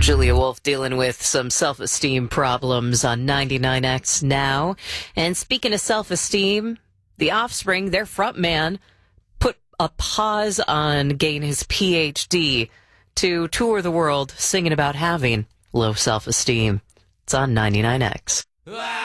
Julia Wolf dealing with some self-esteem problems on 99X now. And speaking of self-esteem, The Offspring, their frontman, put a pause on getting his PhD to tour the world singing about having low self-esteem. It's on 99X.